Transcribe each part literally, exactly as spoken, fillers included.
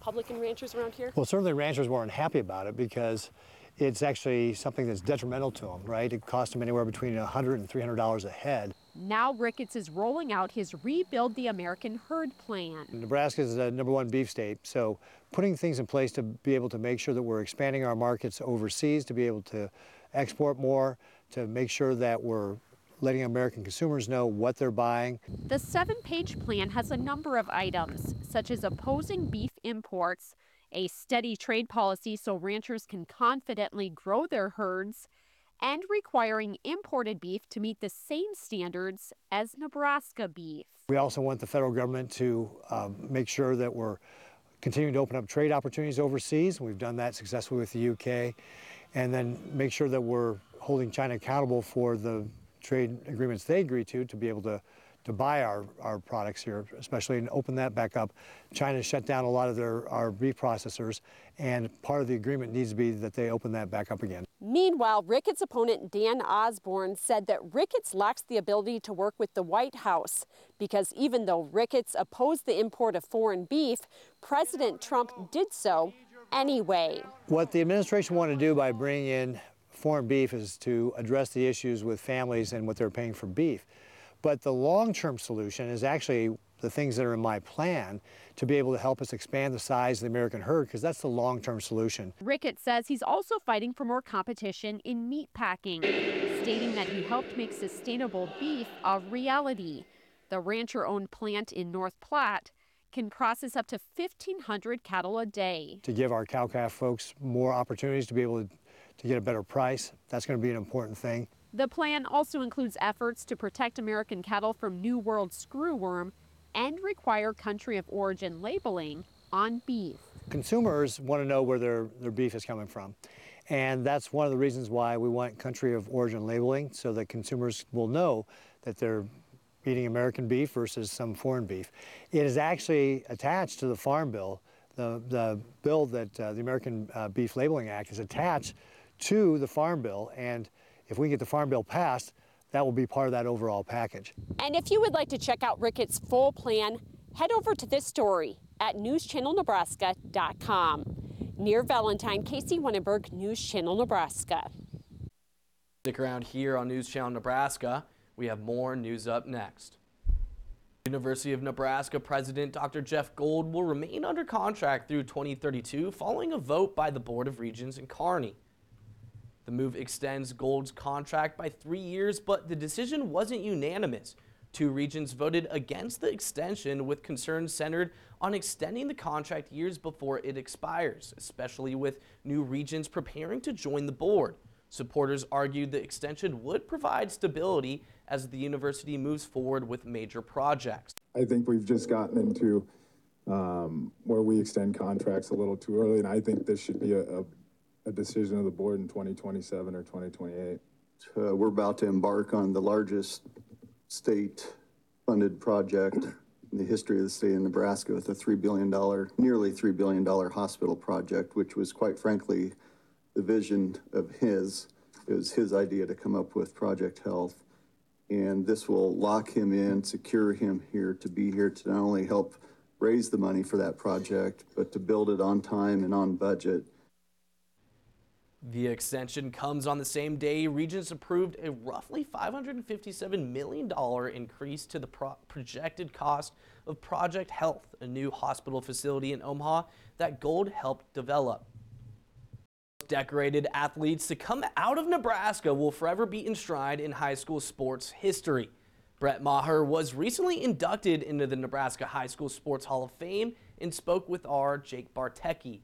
public and ranchers around here? Well, certainly ranchers weren't happy about it because it's actually something that's detrimental to them, right? It costs them anywhere between one hundred and three hundred dollars a head. Now Ricketts is rolling out his Rebuild the American Herd plan. Nebraska is the number one beef state, so putting things in place to be able to make sure that we're expanding our markets overseas, to be able to export more, to make sure that we're letting American consumers know what they're buying. The seven-page plan has a number of items, such as opposing beef imports, a steady trade policy so ranchers can confidently grow their herds, and requiring imported beef to meet the same standards as Nebraska beef. We also want the federal government to um, make sure that we're continuing to open up trade opportunities overseas. We've done that successfully with the U K. And then make sure that we're holding China accountable for the trade agreements they agree to, to be able to, to buy our, our products here, especially, and open that back up. China shut down a lot of their our beef processors, and part of the agreement needs to be that they open that back up again. Meanwhile, Ricketts opponent Dan Osborne said that Ricketts lacks the ability to work with the White House because even though Ricketts opposed the import of foreign beef, President Trump did so anyway. What the administration wanted to do by bringing in foreign beef is to address the issues with families and what they're paying for beef. But the long-term solution is actually the things that are in my plan to be able to help us expand the size of the American herd, because that's the long-term solution. Ricketts says he's also fighting for more competition in meat packing, stating that he helped make sustainable beef a reality. The rancher-owned plant in North Platte can process up to fifteen hundred cattle a day. To give our cow-calf folks more opportunities to be able to, to get a better price, that's going to be an important thing. The plan also includes efforts to protect American cattle from New World screwworm and require country of origin labeling on beef. Consumers want to know where their, their beef is coming from. And that's one of the reasons why we want country of origin labeling, so that consumers will know that they're eating American beef versus some foreign beef. It is actually attached to the Farm Bill. The, the bill that uh, the American uh, Beef Labeling Act is attached to the Farm Bill, and if we get the Farm Bill passed, that will be part of that overall package. And if you would like to check out Ricketts' full plan, head over to this story at news channel nebraska dot com. Near Valentine, Casey Winneberg, News Channel Nebraska. Stick around here on News Channel Nebraska. We have more news up next. University of Nebraska President Doctor Jeff Gold will remain under contract through twenty thirty-two following a vote by the Board of Regents in Kearney. The move extends Gold's contract by three years, but the decision wasn't unanimous. Two regents voted against the extension, with concerns centered on extending the contract years before it expires, especially with new regents preparing to join the board. Supporters argued the extension would provide stability as the university moves forward with major projects. I think we've just gotten into um, where we extend contracts a little too early, and I think this should be a, a a decision of the board in twenty twenty-seven or twenty twenty-eight. Uh, we're about to embark on the largest state-funded project in the history of the state of Nebraska, with a three billion dollars, nearly three billion dollars hospital project, which was quite frankly the vision of his. It was his idea to come up with Project Health. And this will lock him in, secure him here to be here to not only help raise the money for that project, but to build it on time and on budget. The extension comes on the same day Regents approved a roughly five hundred fifty-seven million dollars increase to the pro projected cost of Project Health, a new hospital facility in Omaha that Gold helped develop. Decorated athletes to come out of Nebraska will forever be enshrined in high school sports history. Brett Maher was recently inducted into the Nebraska High School Sports Hall of Fame and spoke with our Jake Bartecki.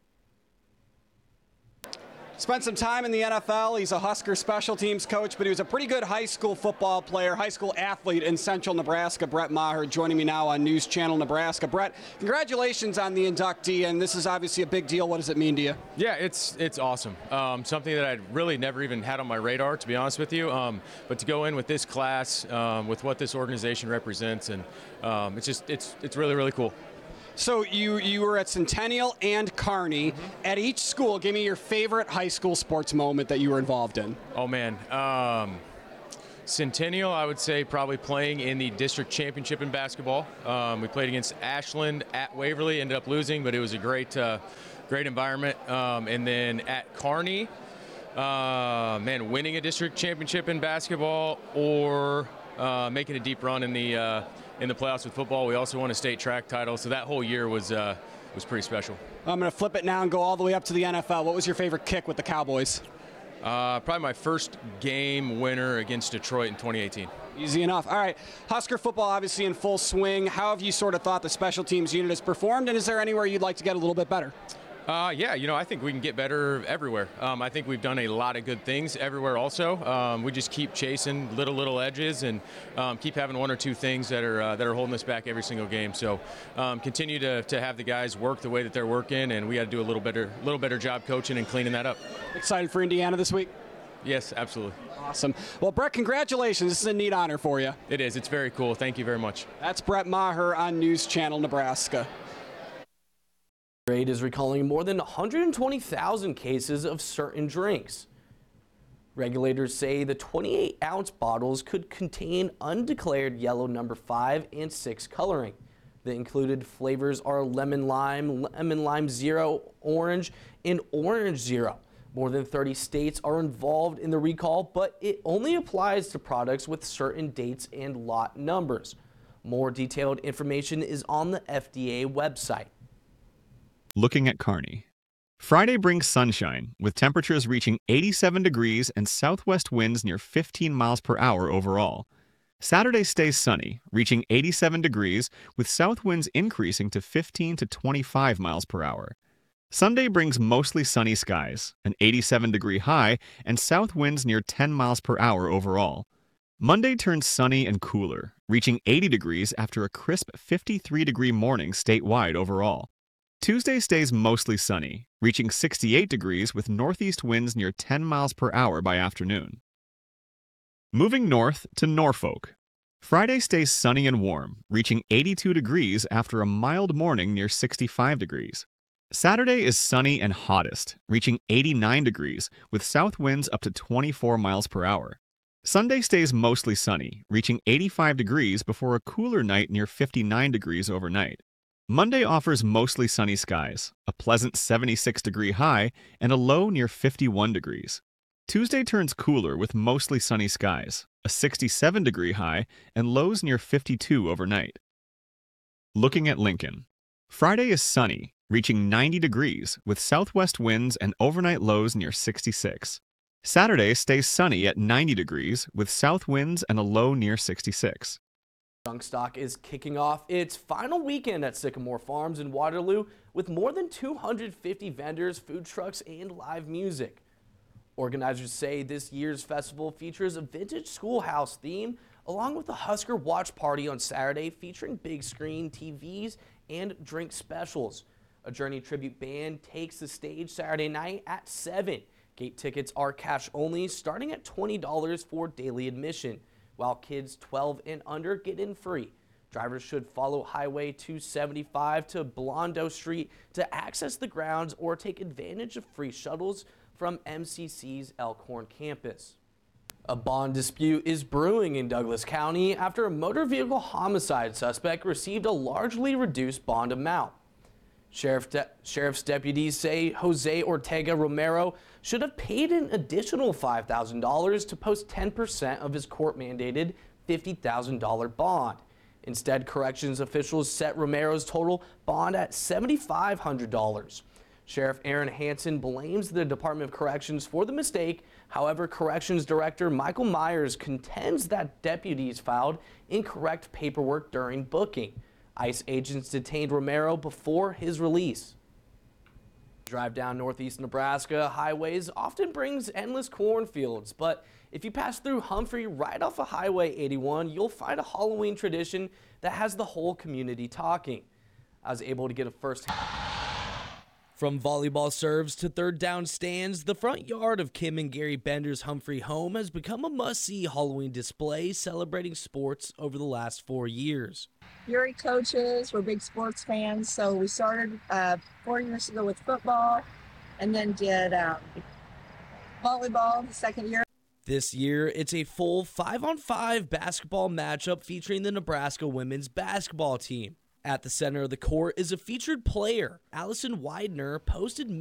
Spent some time in the N F L. He's a Husker special teams coach, but he was a pretty good high school football player, high school athlete in central Nebraska. Brett Maher joining me now on News Channel Nebraska. Brett, congratulations on the inductee, and this is obviously a big deal. What does it mean to you? Yeah, it's it's awesome. Um, something that I'd really never even had on my radar, to be honest with you. Um, but to go in with this class, um, with what this organization represents, and um, it's just it's it's really really cool. So you you were at Centennial and Kearney. Mm-hmm. At each school, give me your favorite high school sports moment that you were involved in. Oh man, um, Centennial, I would say probably playing in the district championship in basketball. Um, we played against Ashland at Waverly, ended up losing, but it was a great, uh, great environment. Um, and then at Kearney, uh, man, winning a district championship in basketball or uh, making a deep run in the uh, in the playoffs with football. We also won a state track title, so that whole year was uh, was pretty special. I'm going to flip it now and go all the way up to the N F L. What was your favorite kick with the Cowboys? Uh, probably my first game winner against Detroit in twenty eighteen. Easy enough. All right, Husker football obviously in full swing. How have you sort of thought the special teams unit has performed, and is there anywhere you'd like to get a little bit better? Uh, yeah, you know, I think we can get better everywhere. Um, I think we've done a lot of good things everywhere also. Um, we just keep chasing little, little edges and um, keep having one or two things that are uh, that are holding us back every single game. So um, continue to, to have the guys work the way that they're working, and we got to do a little better, little better job coaching and cleaning that up. Excited for Indiana this week? Yes, absolutely. Awesome. Well, Brett, congratulations. This is a neat honor for you. It is. It's very cool. Thank you very much. That's Brett Maher on News Channel Nebraska. Grade is recalling more than one hundred twenty thousand cases of certain drinks. Regulators say the twenty-eight ounce bottles could contain undeclared yellow number five and six coloring. The included flavors are lemon lime, lemon lime zero, orange, and orange zero. More than thirty states are involved in the recall, but it only applies to products with certain dates and lot numbers. More detailed information is on the F D A website. Looking at Kearney. Friday brings sunshine, with temperatures reaching eighty-seven degrees and southwest winds near fifteen miles per hour overall. Saturday stays sunny, reaching eighty-seven degrees, with south winds increasing to fifteen to twenty-five miles per hour. Sunday brings mostly sunny skies, an eighty-seven degree high, and south winds near ten miles per hour overall. Monday turns sunny and cooler, reaching eighty degrees after a crisp fifty-three degree morning statewide overall. Tuesday stays mostly sunny, reaching sixty-eight degrees with northeast winds near ten miles per hour by afternoon. Moving north to Norfolk. Friday stays sunny and warm, reaching eighty-two degrees after a mild morning near sixty-five degrees. Saturday is sunny and hottest, reaching eighty-nine degrees with south winds up to twenty-four miles per hour. Sunday stays mostly sunny, reaching eighty-five degrees before a cooler night near fifty-nine degrees overnight. Monday offers mostly sunny skies, a pleasant seventy-six degree high, and a low near fifty-one degrees. Tuesday turns cooler with mostly sunny skies, a sixty-seven degree high, and lows near fifty-two overnight. Looking at Lincoln. Friday is sunny, reaching ninety degrees with southwest winds and overnight lows near sixty-six. Saturday stays sunny at ninety degrees with south winds and a low near sixty-six. Junkstock is kicking off its final weekend at Sycamore Farms in Waterloo with more than two hundred fifty vendors, food trucks, and live music. Organizers say this year's festival features a vintage schoolhouse theme along with a Husker watch party on Saturday featuring big screen T Vs and drink specials. A Journey tribute band takes the stage Saturday night at seven. Gate tickets are cash only, starting at twenty dollars for daily admission, while kids twelve and under get in free. Drivers should follow Highway two seventy-five to Blondo Street to access the grounds or take advantage of free shuttles from M C C's Elkhorn campus. A bond dispute is brewing in Douglas County after a motor vehicle homicide suspect received a largely reduced bond amount. Sheriff de- Sheriff's deputies say Jose Ortega Romero should have paid an additional five thousand dollars to post ten percent of his court-mandated fifty thousand dollars bond. Instead, corrections officials set Romero's total bond at seven thousand five hundred dollars. Sheriff Aaron Hansen blames the Department of Corrections for the mistake. However, Corrections Director Michael Myers contends that deputies filed incorrect paperwork during booking. ICE agents detained Romero before his release. Drive down northeast Nebraska highways often brings endless cornfields, but if you pass through Humphrey right off of Highway eighty-one, you'll find a Halloween tradition that has the whole community talking. I was able to get a first From volleyball serves to third down stands, the front yard of Kim and Gary Bender's Humphrey home has become a must-see Halloween display celebrating sports over the last four years. Yuri coaches, we're big sports fans, so we started uh, four years ago with football and then did um, volleyball the second year. This year, it's a full five-on-five basketball matchup featuring the Nebraska women's basketball team. At the center of the court is a featured player. Allison Widener posted